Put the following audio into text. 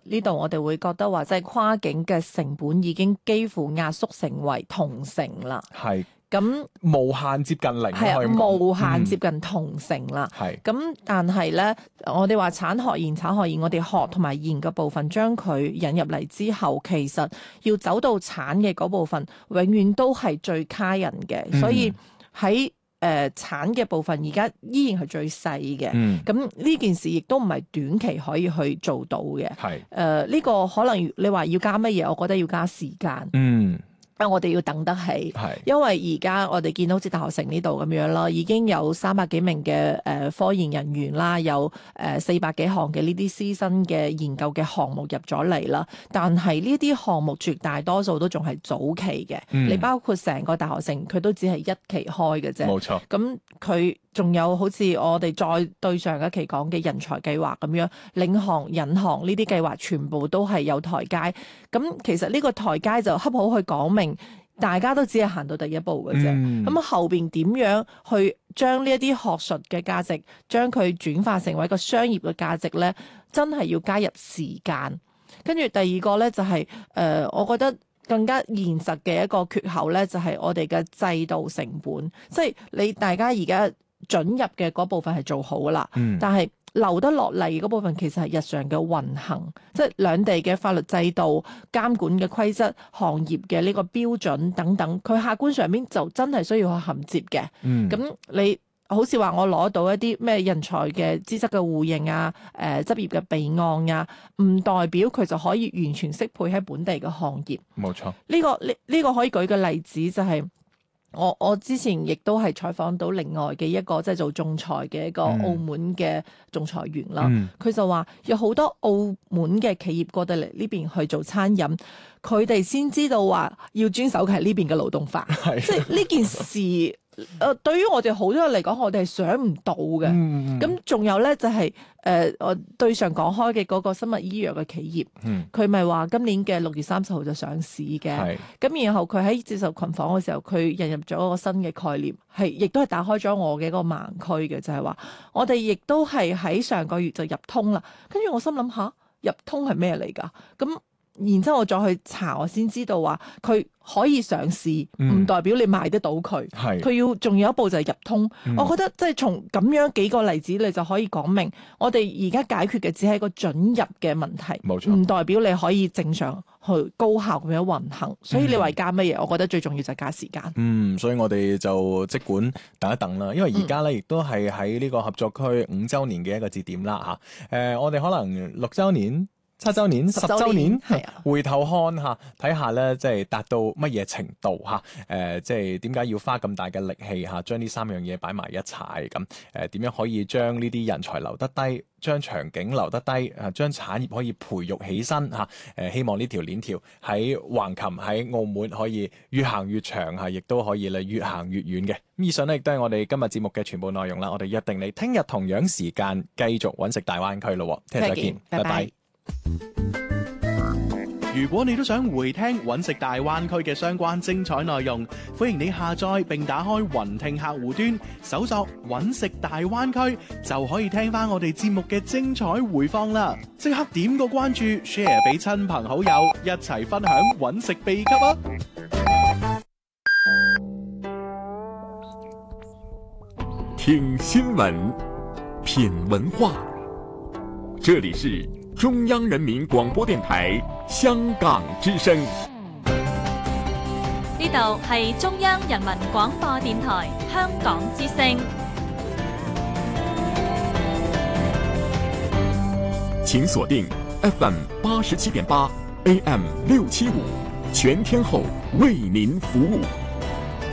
呢度我哋會覺得話，即係跨境嘅成本已經幾乎壓縮成為同城啦。 係。 咁無限接近零， 係可以咁講無限接近同城啦。 係咁但係咧，我哋話產學研，我哋學同埋研嘅部分將佢引入嚟之後，其實要走到產嘅嗰部分，永遠都係最卡人嘅。所以喺產嘅部分，而家依然係最細嘅。咁呢件事亦都唔係短期可以去做到嘅。 係呢個可能你話要加乜嘢，我覺得要加時間。我哋要等得起，因為而家我哋見到好似大學城呢度咁樣啦，已經有300幾名嘅科研人員啦，有400幾項嘅呢啲師生嘅研究嘅項目入咗嚟啦。但係呢啲項目絕大多數都仲係早期嘅，你包括成個大學城佢都只係1期開嘅啫。冇錯，咁佢仲有好似我哋再對上一期講嘅人才計劃咁樣，領航、引航呢啲計劃全部都係有台階。咁其實呢個台階就恰好去講明，大家都只係行到第一步嘅啫。咁後邊點樣去將呢一啲學術嘅價值，將佢轉化成為一個商業嘅價值咧？真係要加入時間。跟住第二個咧就係我覺得更加現實嘅一個缺口咧，就係我哋嘅制度成本。即係你大家而家准入嘅嗰部分係做好啦，但係留得落嚟嗰部分其實係日常嘅運行，即係兩地嘅法律制度、監管嘅規則、行業嘅呢個標準等等，佢客觀上面就真係需要去銜接嘅。咁你好似話我攞到一啲咩人才嘅資質嘅互認啊、執業嘅備案啊，唔代表佢就可以完全適配喺本地嘅行業。冇錯，呢個可以舉個例子就係、我之前亦都係採訪到另外嘅一個即係做仲裁嘅一個澳門嘅仲裁員啦，佢就話有好多澳門嘅企業過到嚟呢邊去做餐飲，佢哋先知道話要遵守嘅係呢邊嘅勞動法，即係呢件事。對於我哋好多人嚟講，我哋係想唔到嘅。咁仲有咧就係我對上講開嘅嗰個生物醫藥嘅企業，佢咪話今年嘅6月30號就上市嘅。咁然後佢喺接受群訪嘅時候，佢引入咗一個新嘅概念，亦都係打開咗我嘅一個盲區嘅，就係話我哋亦都係喺上個月就入通啦。跟住我心諗下，入通係咩嚟㗎？咁然之後我再去查，我先知道話佢可以上市，唔代表你賣得到佢。佢要仲有一步就係入通。我覺得即係從咁樣幾個例子，你就可以講明，我哋而家解決嘅只係一個准入嘅問題，冇錯，唔代表你可以正常去高效咁樣運行。所以你話加乜嘢？我覺得最重要就係加時間。 所以我哋就即管等一等啦，因為而家咧亦都係喺呢個合作區5週年嘅一個節點啦嚇。我哋可能6週年、7週年、10週年，回頭看下，睇下咧，即係達到乜嘢程度嚇？即係點解要花咁大嘅力氣嚇，將呢3樣嘢擺埋一齊咁？點樣可以將呢啲人才留得低，將場景留得低，將產業可以培育起身嚇？希望呢條鏈條喺橫琴喺澳門可以越行越長嚇，亦都可以咧越行越遠嘅。以上咧亦都係我哋今日節目嘅全部內容啦。我哋約定你聽日同樣時間繼續揾食大灣區咯。聽日再見，拜拜。 如果你都想回聽揾食大灣區嘅相關精彩內容，歡迎你下載並打開雲聽客戶端，搜索揾食大灣區，就可以聽翻我哋節目嘅精彩回放啦！即刻點個關注 ，share 俾親朋好友，一齊分享揾食秘笈啊！ 聽新聞，品文化，這裡是中央人民廣播電台香港之聲。 呢度係中央人民廣播電台香港之聲。 請鎖定 FM 87.8 AM 675，全天候為您服務。